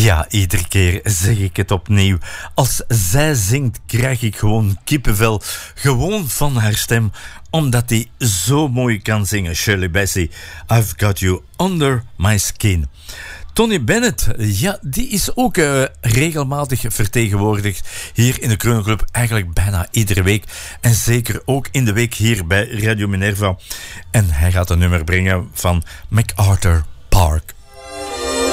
Ja, iedere keer zeg ik het opnieuw. Als zij zingt, krijg ik gewoon kippenvel. Gewoon van haar stem, omdat die zo mooi kan zingen. Shirley Bassey, I've Got You Under My Skin. Tony Bennett, ja, die is ook regelmatig vertegenwoordigd hier in de Kronoclub. Eigenlijk bijna iedere week. En zeker ook in de week hier bij Radio Minerva. En hij gaat een nummer brengen van MacArthur Park.